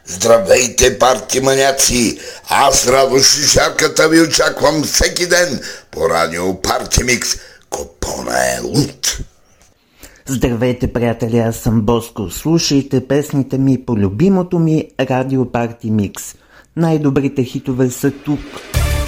Здравейте, парти маняци! Аз Радо Шишарката ви очаквам всеки ден по радио Парти Микс. Купона е лут! Здравейте, приятели, аз съм Боско. Слушайте песните ми по любимото ми радио Парти Микс. Най-добрите хитове са тук.